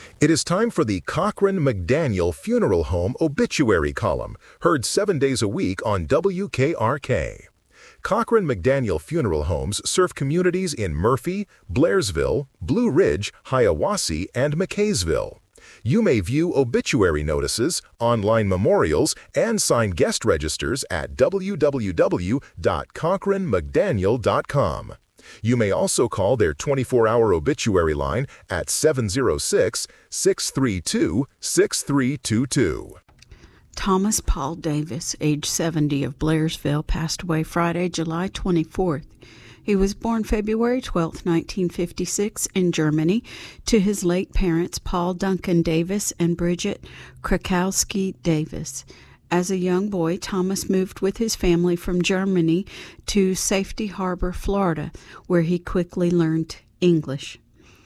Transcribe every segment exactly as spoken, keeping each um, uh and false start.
It is time for the Cochran McDaniel Funeral Home Obituary Column, heard seven days a week on W K R K. Cochran McDaniel Funeral Homes serve communities in Murphy, Blairsville, Blue Ridge, Hiawassee, and McKaysville. You may view obituary notices, online memorials, and sign guest registers at w w w dot cochran mcdaniel dot com. You may also call their twenty-four hour obituary line at seven zero six, six three two, six three two two. Thomas Paul Davis, age seventy, of Blairsville, passed away Friday, July twenty-fourth. He was born February twelfth, nineteen fifty-six, in Germany, to his late parents, Paul Duncan Davis and Bridget Krakowski Davis. As a young boy, Thomas moved with his family from Germany to Safety Harbor, Florida, where he quickly learned English.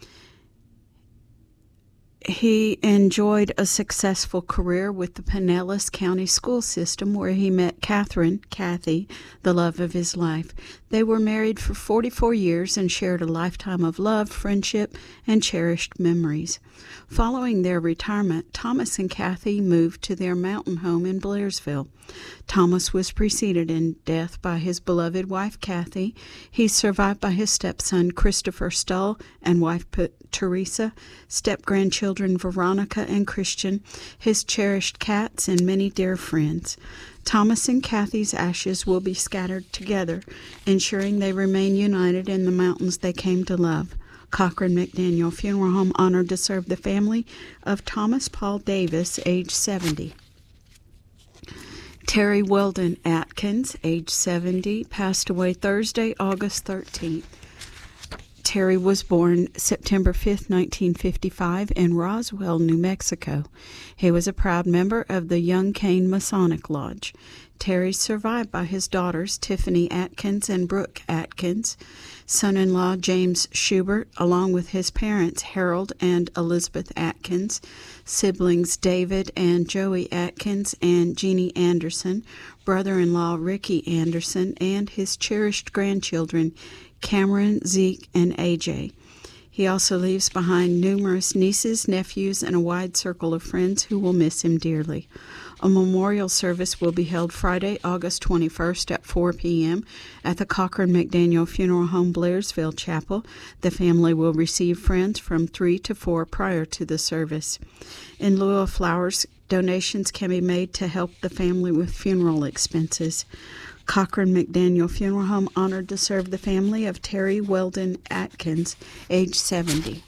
He enjoyed a successful career with the Pinellas County School System, where he met Catherine, Kathy, the love of his life. They were married for forty-four years and shared a lifetime of love, friendship, and cherished memories. Following their retirement, Thomas and Kathy moved to their mountain home in Blairsville. Thomas was preceded in death by his beloved wife, Kathy. He's survived by his stepson, Christopher Stull, and wife, Teresa, step-grandchildren, Veronica and Christian, his cherished cats, and many dear friends. Thomas and Kathy's ashes will be scattered together, ensuring they remain united in the mountains they came to love. Cochran McDaniel Funeral Home honored to serve the family of Thomas Paul Davis, age seventy. Terry Weldon Atkins, age seventy, passed away Thursday, August thirteenth. Terry was born September fifth, nineteen fifty-five, in Roswell, New Mexico. He was a proud member of the Young Cane Masonic Lodge. Terry survived by his daughters, Tiffany Atkins and Brooke Atkins, son-in-law James Schubert, along with his parents, Harold and Elizabeth Atkins, siblings David and Joey Atkins and Jeannie Anderson, brother-in-law Ricky Anderson, and his cherished grandchildren, Cameron, Zeke, and A J. He also leaves behind numerous nieces, nephews, and a wide circle of friends who will miss him dearly. A memorial service will be held Friday, August twenty-first at four p.m. at the Cochran McDaniel Funeral Home, Blairsville Chapel. The family will receive friends from three to four prior to the service. In lieu of flowers, donations can be made to help the family with funeral expenses. Cochran McDaniel Funeral Home honored to serve the family of Terry Weldon Atkins, age seventy.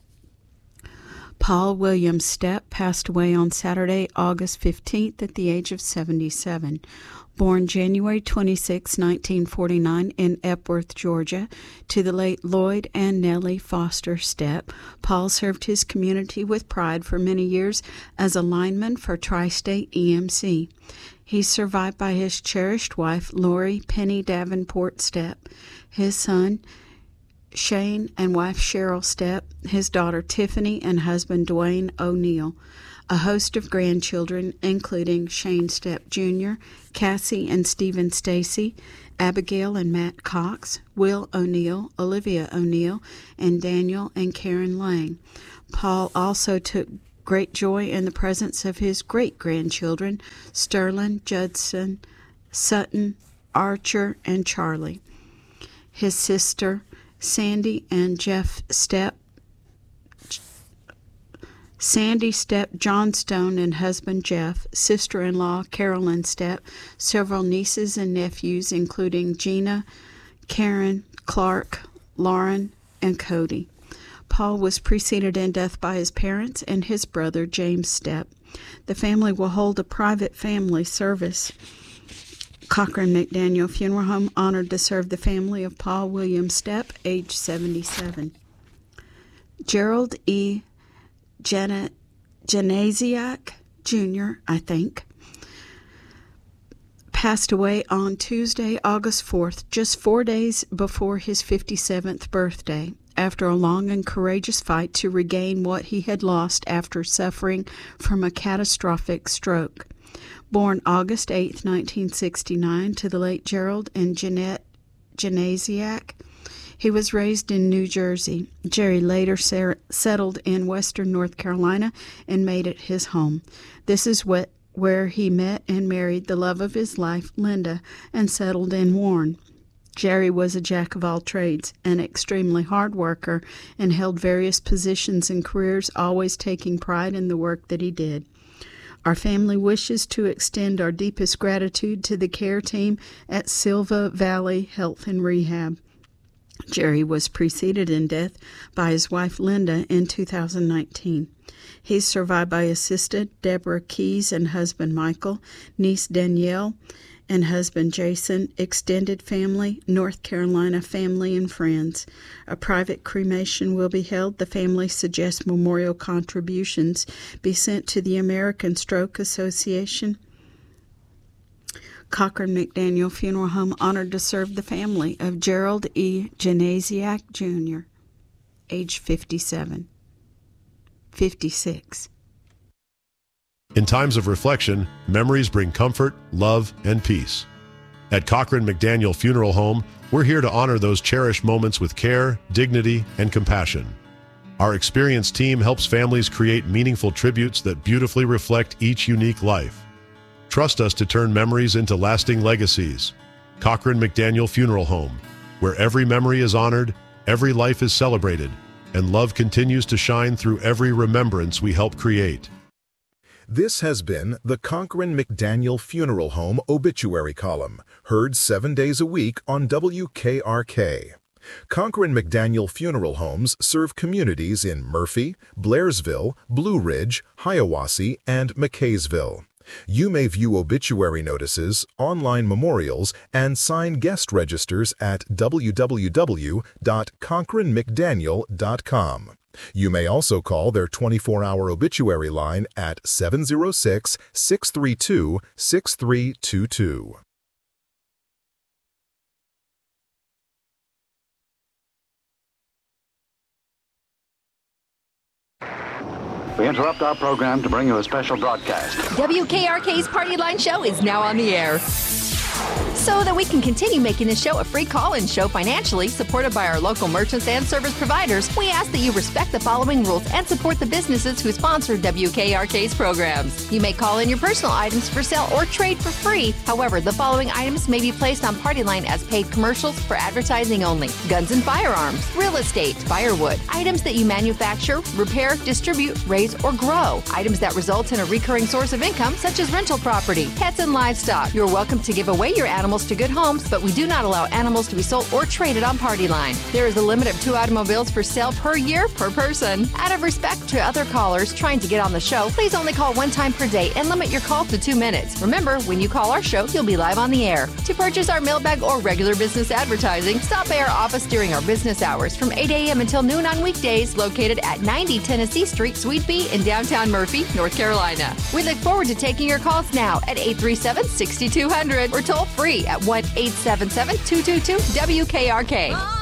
Paul William Stepp passed away on Saturday, August fifteenth, at the age of seventy-seven. Born January twenty-sixth, nineteen forty-nine, in Epworth, Georgia, to the late Lloyd and Nellie Foster Stepp, Paul served his community with pride for many years as a lineman for Tri-State E M C. He's survived by his cherished wife, Lori Penny Davenport Stepp, his son, Shane, and wife Cheryl Stepp, his daughter Tiffany, and husband Dwayne O'Neill. A host of grandchildren, including Shane Stepp Junior, Cassie and Stephen Stacy, Abigail and Matt Cox, Will O'Neill, Olivia O'Neill, and Daniel and Karen Lang. Paul also took great joy in the presence of his great-grandchildren, Sterling, Judson, Sutton, Archer, and Charlie. His sister, Sandy and Jeff Stepp, Sandy Stepp Johnstone and husband Jeff, sister-in-law Carolyn Stepp, several nieces and nephews, including Gina, Karen, Clark, Lauren, and Cody. Paul was preceded in death by his parents and his brother, James Stepp. The family will hold a private family service. Cochran McDaniel Funeral Home honored to serve the family of Paul William Stepp, age seventy-seven. Gerald E. Jana- Janasiak Junior, I think, passed away on Tuesday, August fourth, just four days before his fifty-seventh birthday, after a long and courageous fight to regain what he had lost after suffering from a catastrophic stroke. Born August eighth, nineteen sixty-nine, to the late Gerald and Jeanette Janasiak, He was raised in New Jersey. Jerry later ser- settled in western North Carolina and made it his home. This is what, where he met and married the love of his life, Linda, and settled in Warren. Jerry was a jack of all trades, an extremely hard worker, and held various positions and careers, always taking pride in the work that he did. Our family wishes to extend our deepest gratitude to the care team at Silva Valley Health and Rehab. Jerry was preceded in death by his wife Linda in two thousand nineteen. He's survived by his sister Deborah Keys and husband Michael, niece Danielle, and husband Jason, extended family, North Carolina family and friends. A private cremation will be held. The family suggests memorial contributions be sent to the American Stroke Association. Cochran McDaniel Funeral Home honored to serve the family of Gerald E. Janasiak Junior, age fifty-seven. fifty-six. In times of reflection, memories bring comfort, love, and peace. At Cochran McDaniel Funeral Home, we're here to honor those cherished moments with care, dignity, and compassion. Our experienced team helps families create meaningful tributes that beautifully reflect each unique life. Trust us to turn memories into lasting legacies. Cochran McDaniel Funeral Home, where every memory is honored, every life is celebrated, and love continues to shine through every remembrance we help create. This has been the Cochran McDaniel Funeral Home Obituary Column, heard seven days a week on W K R K. Cochran McDaniel Funeral Homes serve communities in Murphy, Blairsville, Blue Ridge, Hiawassee, and McKaysville. You may view obituary notices, online memorials, and sign guest registers at w w w dot cochran mcdaniel dot com. You may also call their twenty-four hour obituary line at seven zero six, six three two, six three two two. We interrupt our program to bring you a special broadcast. W K R K's Party Line Show is now on the air. So that we can continue making this show a free call-in show financially, supported by our local merchants and service providers, we ask that you respect the following rules and support the businesses who sponsor W K R K's programs. You may call in your personal items for sale or trade for free. However, the following items may be placed on Party Line as paid commercials for advertising only: guns and firearms, real estate, firewood, items that you manufacture, repair, distribute, raise, or grow, items that result in a recurring source of income, such as rental property, pets, and livestock. You're welcome to give away your animals to good homes, but we do not allow animals to be sold or traded on Party Line. There is a limit of two automobiles for sale per year per person. Out of respect to other callers trying to get on the show, please only call one time per day and limit your call to two minutes. Remember, when you call our show, you'll be live on the air. To purchase our mailbag or regular business advertising, stop by our office during our business hours from eight a.m. until noon on weekdays, located at ninety Tennessee Street, Suite B in downtown Murphy, North Carolina. We look forward to taking your calls now at eight three seven, six two zero zero or toll free at one eight seven seven, two two two, W K R K.